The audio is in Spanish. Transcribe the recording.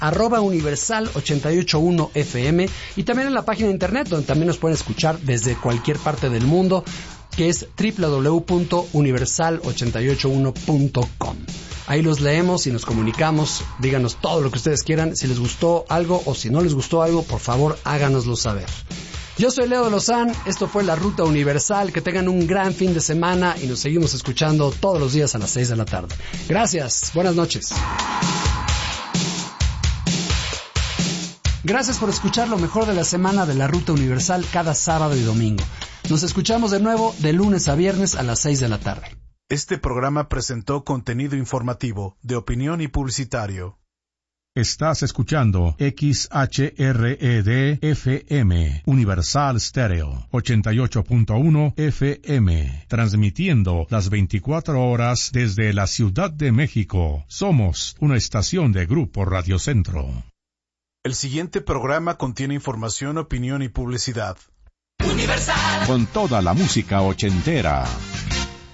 @universal881fm, y también en la página de internet, donde también nos pueden escuchar desde cualquier parte del mundo, que es www.universal881.com. Ahí los leemos y nos comunicamos. Díganos todo lo que ustedes quieran. Si les gustó algo o si no les gustó algo, por favor, háganoslo saber. Yo soy Leo de Lozán, esto fue La Ruta Universal. Que tengan un gran fin de semana y nos seguimos escuchando todos los días a las 6 de la tarde. Gracias, buenas noches. Gracias por escuchar lo mejor de la semana de La Ruta Universal cada sábado y domingo. Nos escuchamos de nuevo de lunes a viernes a las 6 de la tarde. Este programa presentó contenido informativo, de opinión y publicitario. Estás escuchando XHRED-FM, Universal Stereo, 88.1 FM, transmitiendo las 24 horas desde la Ciudad de México. Somos una estación de Grupo Radio Centro. El siguiente programa contiene información, opinión y publicidad. Universal. Con toda la música ochentera.